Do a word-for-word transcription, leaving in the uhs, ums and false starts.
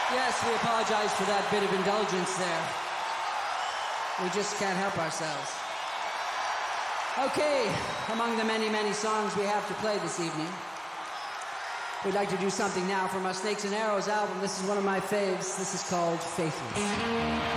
Yes, we apologize for that bit of indulgence there. We just can't help ourselves. Okay, among the many, many songs we have to play this evening, we'd like to do something now from our Snakes and Arrows album. This is one of my faves. This is called Faithless.